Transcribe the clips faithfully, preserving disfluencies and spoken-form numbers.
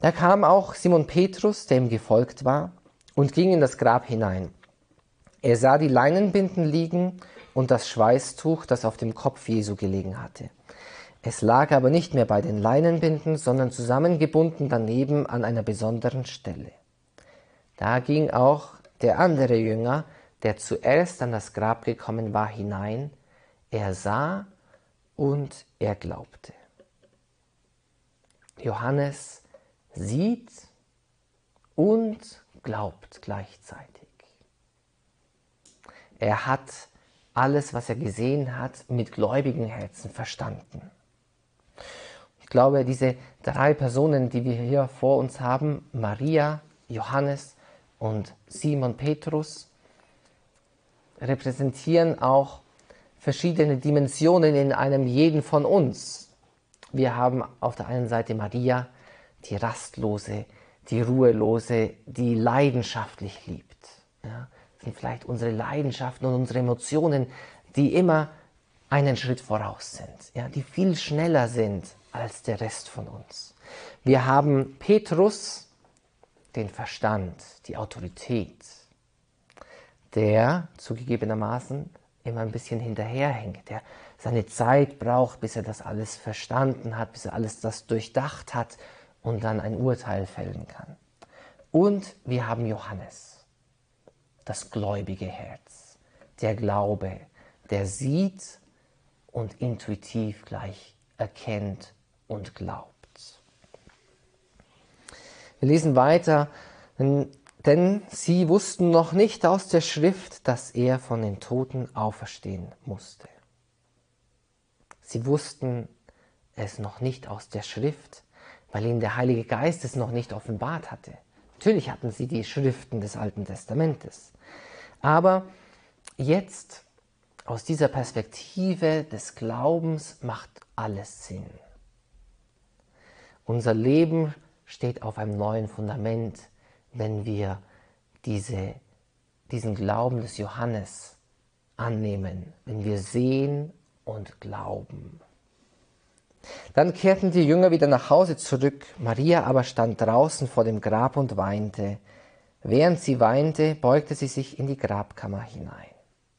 Da kam auch Simon Petrus, der ihm gefolgt war, und ging in das Grab hinein. Er sah die Leinenbinden liegen und das Schweißtuch, das auf dem Kopf Jesu gelegen hatte. Es lag aber nicht mehr bei den Leinenbinden, sondern zusammengebunden daneben an einer besonderen Stelle. Da ging auch der andere Jünger, der zuerst an das Grab gekommen war, hinein. Er sah und er glaubte. Johannes sieht und glaubt gleichzeitig. Er hat alles, was er gesehen hat, mit gläubigen Herzen verstanden. Ich glaube, diese drei Personen, die wir hier vor uns haben, Maria, Johannes und Simon Petrus, repräsentieren auch verschiedene Dimensionen in einem jeden von uns. Wir haben auf der einen Seite Maria, die rastlose, die ruhelose, die leidenschaftlich liebt. Ja, das sind vielleicht unsere Leidenschaften und unsere Emotionen, die immer einen Schritt voraus sind, ja, die viel schneller sind als der Rest von uns. Wir haben Petrus, den Verstand, die Autorität, der zugegebenermaßen immer ein bisschen hinterherhängt, der seine Zeit braucht, bis er das alles verstanden hat, bis er alles das durchdacht hat und dann ein Urteil fällen kann. Und wir haben Johannes, das gläubige Herz, der Glaube, der sieht und intuitiv gleich erkennt und glaubt. Wir lesen weiter, denn sie wussten noch nicht aus der Schrift, dass er von den Toten auferstehen musste. Sie wussten es noch nicht aus der Schrift, weil ihnen der Heilige Geist es noch nicht offenbart hatte. Natürlich hatten sie die Schriften des Alten Testamentes. Aber jetzt, aus dieser Perspektive des Glaubens, macht alles Sinn. Unser Leben steht auf einem neuen Fundament, wenn wir diese, diesen Glauben des Johannes annehmen, wenn wir sehen und glauben. Dann kehrten die Jünger wieder nach Hause zurück. Maria aber stand draußen vor dem Grab und weinte. Während sie weinte, beugte sie sich in die Grabkammer hinein.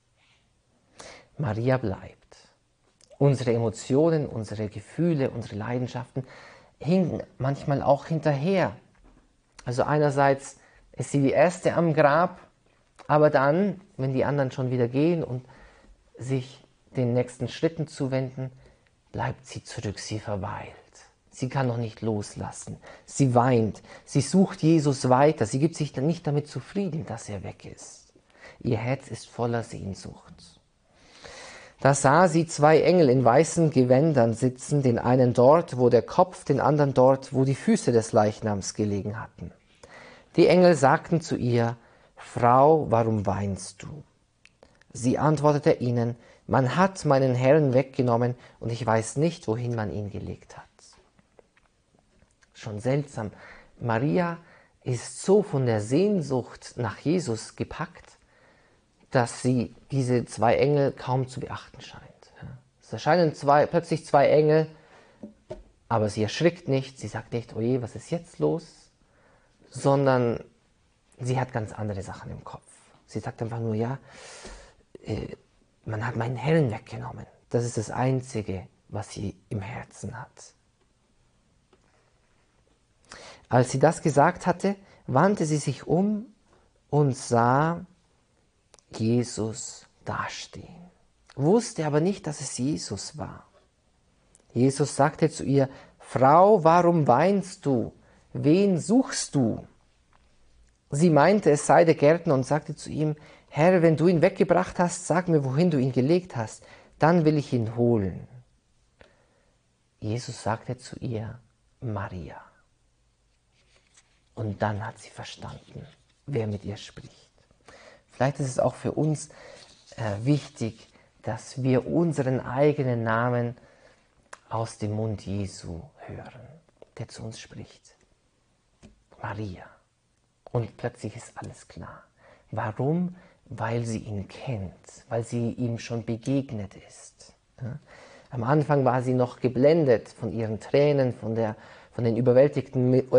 Maria bleibt. Unsere Emotionen, unsere Gefühle, unsere Leidenschaften hinken manchmal auch hinterher. Also einerseits ist sie die Erste am Grab, aber dann, wenn die anderen schon wieder gehen und sich den nächsten Schritten zuwenden, bleibt sie zurück, sie verweilt. Sie kann noch nicht loslassen. Sie weint, sie sucht Jesus weiter, sie gibt sich dann nicht damit zufrieden, dass er weg ist. Ihr Herz ist voller Sehnsucht. Da sah sie zwei Engel in weißen Gewändern sitzen, den einen dort, wo der Kopf, den anderen dort, wo die Füße des Leichnams gelegen hatten. Die Engel sagten zu ihr: Frau, warum weinst du? Sie antwortete ihnen: Man hat meinen Herrn weggenommen und ich weiß nicht, wohin man ihn gelegt hat. Schon seltsam. Maria ist so von der Sehnsucht nach Jesus gepackt, dass sie diese zwei Engel kaum zu beachten scheint. Es erscheinen zwei, plötzlich zwei Engel, aber sie erschrickt nicht, sie sagt nicht, oje, was ist jetzt los? Sondern sie hat ganz andere Sachen im Kopf. Sie sagt einfach nur, ja, äh, man hat meinen Herrn weggenommen. Das ist das Einzige, was sie im Herzen hat. Als sie das gesagt hatte, wandte sie sich um und sah Jesus dastehen, wusste aber nicht, dass es Jesus war. Jesus sagte zu ihr: Frau, warum weinst du? Wen suchst du? Sie meinte, es sei der Gärtner und sagte zu ihm: Herr, wenn du ihn weggebracht hast, sag mir, wohin du ihn gelegt hast, dann will ich ihn holen. Jesus sagte zu ihr: Maria. Und dann hat sie verstanden, wer mit ihr spricht. Vielleicht ist es auch für uns äh, wichtig, dass wir unseren eigenen Namen aus dem Mund Jesu hören, der zu uns spricht. Maria. Und plötzlich ist alles klar. Warum? Weil sie ihn kennt, weil sie ihm schon begegnet ist. Ja? Am Anfang war sie noch geblendet von ihren Tränen, von, der, von den überwältigten